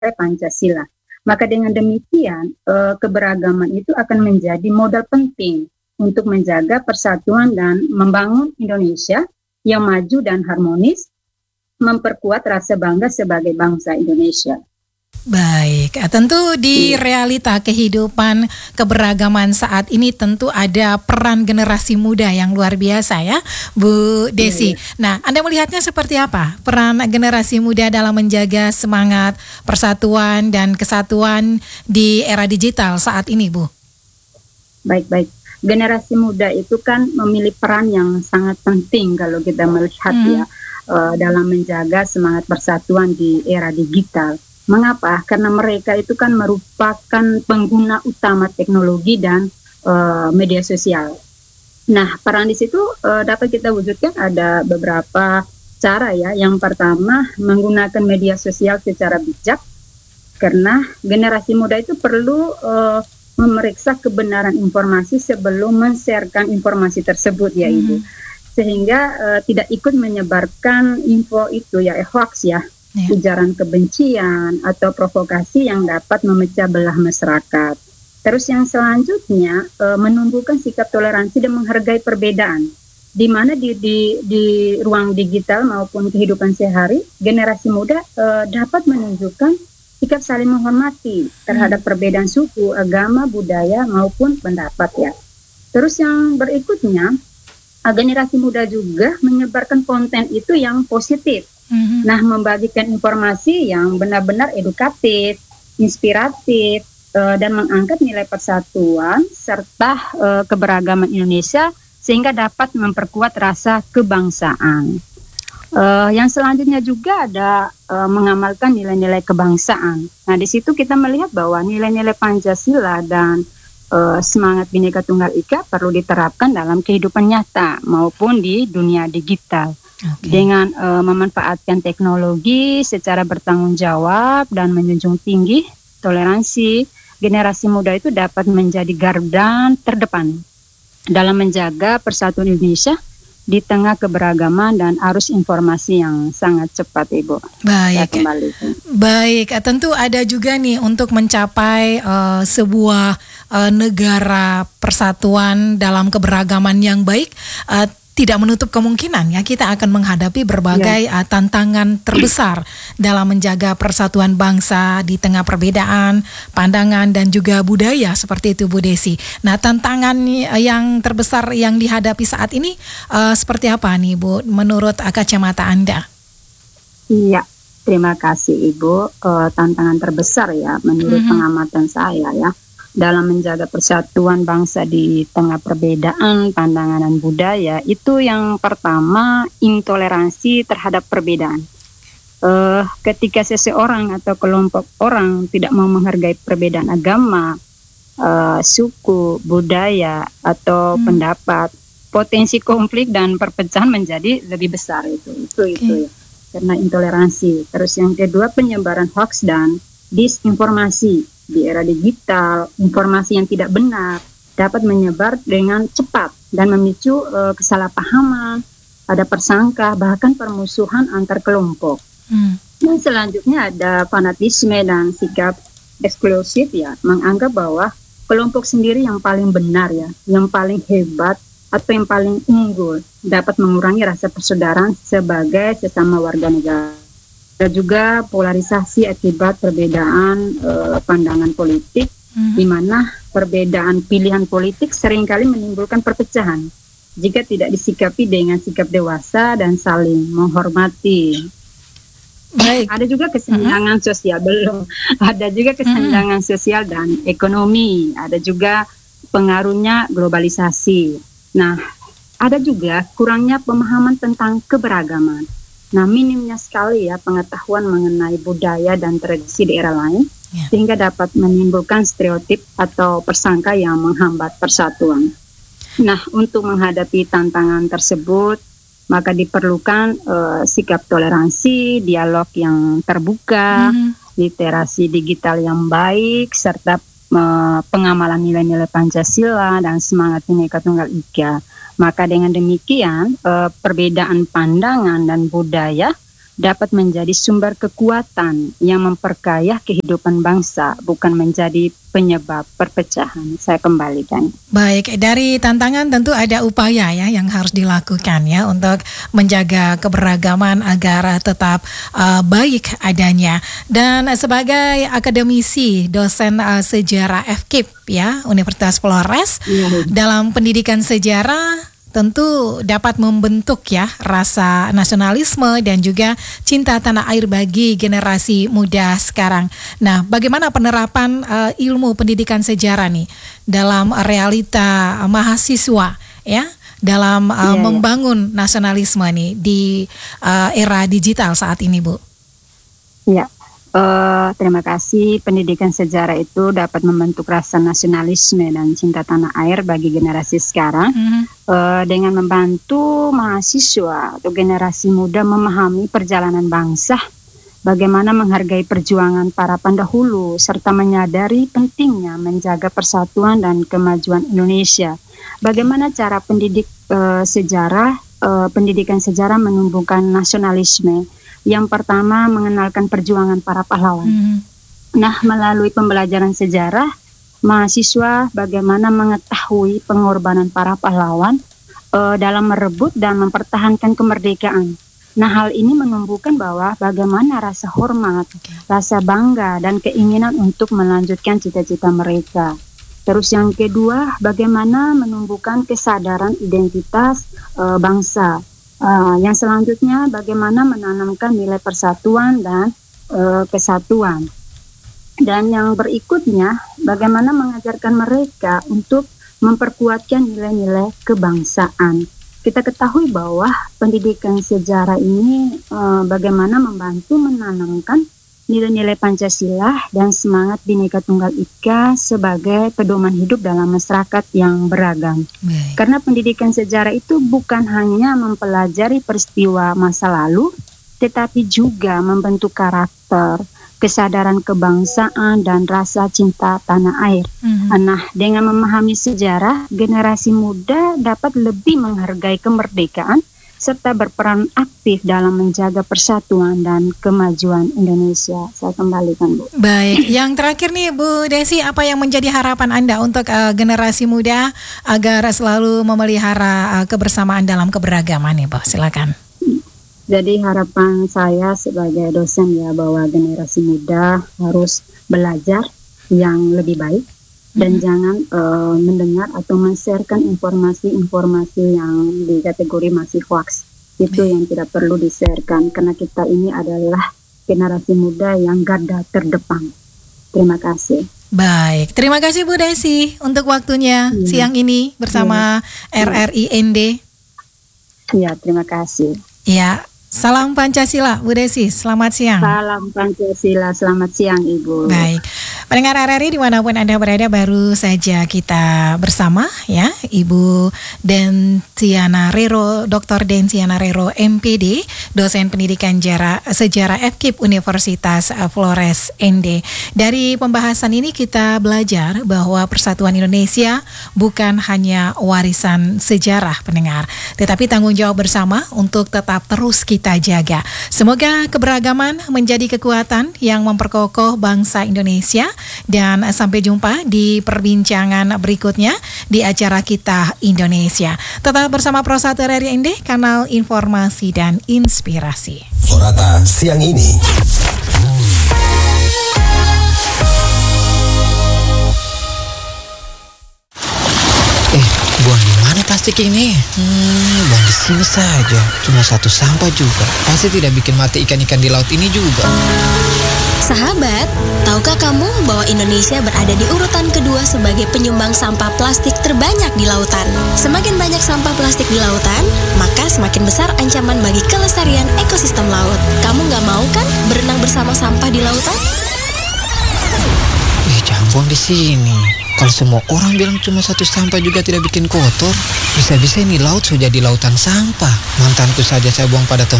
Pancasila. Maka dengan demikian, keberagaman itu akan menjadi modal penting untuk menjaga persatuan dan membangun Indonesia yang maju dan harmonis, memperkuat rasa bangga sebagai bangsa Indonesia. Baik, tentu di realita kehidupan keberagaman saat ini tentu ada peran generasi muda yang luar biasa ya, Bu Desi. Nah, Anda melihatnya seperti apa peran generasi muda dalam menjaga semangat persatuan dan kesatuan di era digital saat ini, Bu? Baik. Generasi muda itu kan memiliki peran yang sangat penting kalau kita melihat ya, dalam menjaga semangat persatuan di era digital. Mengapa? Karena mereka itu kan merupakan pengguna utama teknologi dan media sosial. Nah, peran di situ dapat kita wujudkan ada beberapa cara ya. Yang pertama, menggunakan media sosial secara bijak, karena generasi muda itu perlu memeriksa kebenaran informasi sebelum men-sharekan informasi tersebut ya Ibu. Sehingga tidak ikut menyebarkan info itu ya, hoax ya. Ujaran kebencian atau provokasi yang dapat memecah belah masyarakat. Terus yang selanjutnya menumbuhkan sikap toleransi dan menghargai perbedaan. Di mana di ruang digital maupun kehidupan sehari, generasi muda dapat menunjukkan sikap saling menghormati terhadap perbedaan suku, agama, budaya maupun pendapat ya. Terus yang berikutnya, generasi muda juga menyebarkan konten itu yang positif. Nah, membagikan informasi yang benar-benar edukatif, inspiratif, dan mengangkat nilai persatuan serta keberagaman Indonesia sehingga dapat memperkuat rasa kebangsaan. Yang selanjutnya juga ada mengamalkan nilai-nilai kebangsaan. Nah, di situ kita melihat bahwa nilai-nilai Pancasila dan semangat Bhinneka Tunggal Ika perlu diterapkan dalam kehidupan nyata maupun di dunia digital. Dengan memanfaatkan teknologi secara bertanggung jawab dan menjunjung tinggi toleransi, generasi muda itu dapat menjadi garda terdepan dalam menjaga persatuan Indonesia di tengah keberagaman dan arus informasi yang sangat cepat, Ibu. Baik, tentu ada juga nih untuk mencapai sebuah negara persatuan dalam keberagaman yang baik. Tidak menutup kemungkinan ya kita akan menghadapi berbagai tantangan terbesar dalam menjaga persatuan bangsa di tengah perbedaan, pandangan dan juga budaya seperti itu Bu Desi. Nah, tantangan yang terbesar yang dihadapi saat ini seperti apa nih Bu menurut kacamata Anda? Iya, terima kasih Ibu. Tantangan terbesar ya menurut pengamatan saya ya, dalam menjaga persatuan bangsa di tengah perbedaan pandangan dan budaya, itu yang pertama intoleransi terhadap perbedaan. Ketika seseorang atau kelompok orang tidak mau menghargai perbedaan agama, suku, budaya atau pendapat, potensi konflik dan perpecahan menjadi lebih besar itu ya, karena intoleransi. Terus yang kedua, penyebaran hoax dan disinformasi. Di era digital, informasi yang tidak benar dapat menyebar dengan cepat dan memicu kesalahpahaman, ada persangka, bahkan permusuhan antar kelompok. Dan selanjutnya ada fanatisme dan sikap eksklusif ya, menganggap bahwa kelompok sendiri yang paling benar ya, yang paling hebat atau yang paling unggul, dapat mengurangi rasa persaudaraan sebagai sesama warga negara. Ada juga polarisasi akibat perbedaan pandangan politik, di mana perbedaan pilihan politik seringkali menimbulkan perpecahan jika tidak disikapi dengan sikap dewasa dan saling menghormati. Baik. Ada juga kesenjangan sosial, ada juga kesenjangan sosial dan ekonomi, ada juga pengaruhnya globalisasi. Nah, ada juga kurangnya pemahaman tentang keberagaman. Nah, minimnya sekali ya pengetahuan mengenai budaya dan tradisi daerah lain, sehingga dapat menimbulkan stereotip atau persangka yang menghambat persatuan. Nah, untuk menghadapi tantangan tersebut, maka diperlukan sikap toleransi, dialog yang terbuka, literasi digital yang baik, serta pengamalan nilai-nilai Pancasila dan semangat Bhinneka Tunggal Ika. Maka dengan demikian perbedaan pandangan dan budaya dapat menjadi sumber kekuatan yang memperkaya kehidupan bangsa, bukan menjadi penyebab perpecahan. Saya kembalikan. Baik, dari tantangan tentu ada upaya ya yang harus dilakukan ya untuk menjaga keberagaman agar tetap baik adanya. Dan sebagai akademisi, dosen sejarah FKIP ya Universitas Flores, dalam pendidikan sejarah tentu dapat membentuk ya rasa nasionalisme dan juga cinta tanah air bagi generasi muda sekarang. Nah, bagaimana penerapan ilmu pendidikan sejarah nih dalam realita mahasiswa ya dalam membangun nasionalisme nih di era digital saat ini, Bu? Ya. Terima kasih. Pendidikan sejarah itu dapat membentuk rasa nasionalisme dan cinta tanah air bagi generasi sekarang dengan membantu mahasiswa atau generasi muda memahami perjalanan bangsa, bagaimana menghargai perjuangan para pendahulu, serta menyadari pentingnya menjaga persatuan dan kemajuan Indonesia. Bagaimana cara pendidikan sejarah menumbuhkan nasionalisme? Yang pertama, mengenalkan perjuangan para pahlawan. Nah, melalui pembelajaran sejarah, mahasiswa bagaimana mengetahui pengorbanan para pahlawan dalam merebut dan mempertahankan kemerdekaan. Nah, hal ini menumbuhkan bahwa bagaimana rasa hormat, rasa bangga, dan keinginan untuk melanjutkan cita-cita mereka. Terus yang kedua, bagaimana menumbuhkan kesadaran identitas bangsa. Yang selanjutnya, bagaimana menanamkan nilai persatuan dan kesatuan. Dan yang berikutnya, bagaimana mengajarkan mereka untuk memperkuatkan nilai-nilai kebangsaan. Kita ketahui bahwa pendidikan sejarah ini bagaimana membantu menanamkan nilai-nilai Pancasila dan semangat Bhinneka Tunggal Ika sebagai pedoman hidup dalam masyarakat yang beragam. Karena pendidikan sejarah itu bukan hanya mempelajari peristiwa masa lalu, tetapi juga membentuk karakter, kesadaran kebangsaan, dan rasa cinta tanah air. Nah, dengan memahami sejarah, generasi muda dapat lebih menghargai kemerdekaan serta berperan aktif dalam menjaga persatuan dan kemajuan Indonesia. Saya kembalikan, Bu. Baik, yang terakhir nih Bu Desi, apa yang menjadi harapan Anda untuk generasi muda agar selalu memelihara kebersamaan dalam keberagaman nih, Bu? Silakan. Jadi harapan saya sebagai dosen ya, bahwa generasi muda harus belajar yang lebih baik dan jangan mendengar atau men-sharekan informasi-informasi yang dikategori masih hoax. Itu yang tidak perlu di-sharekan, karena kita ini adalah generasi muda yang garda terdepan. Terima kasih. Baik, terima kasih Bu Desi untuk waktunya siang ini bersama RRI ND. Ya, terima kasih. Ya, salam Pancasila Bu Desi, selamat siang. Salam Pancasila, selamat siang Ibu. Baik. Pendengar RRI dimanapun Anda berada, baru saja kita bersama ya Ibu Densiana Rero, Dr. Densiana Rero MPD, dosen pendidikan sejarah FKIP Universitas Flores ND. Dari pembahasan ini kita belajar bahwa persatuan Indonesia bukan hanya warisan sejarah pendengar, tetapi tanggung jawab bersama untuk tetap terus kita jaga. Semoga keberagaman menjadi kekuatan yang memperkokoh bangsa Indonesia. Dan sampai jumpa di perbincangan berikutnya di acara Kita Indonesia. Tetap bersama Pro1 RRI ND, kanal informasi dan inspirasi. Sorata siang ini. Buang di mana plastik ini? Buang di sini saja. Cuma satu sampah juga. Pasti tidak bikin mati ikan-ikan di laut ini juga. Sahabat, tahukah kamu bahwa Indonesia berada di urutan kedua sebagai penyumbang sampah plastik terbanyak di lautan? Semakin banyak sampah plastik di lautan, maka semakin besar ancaman bagi kelestarian ekosistem laut. Kamu nggak mau kan berenang bersama sampah di lautan? Jangan buang di sini. Kalau semua orang bilang cuma satu sampah juga tidak bikin kotor, bisa-bisa ini laut sudah jadi lautan sampah. Mantanku saja saya buang pada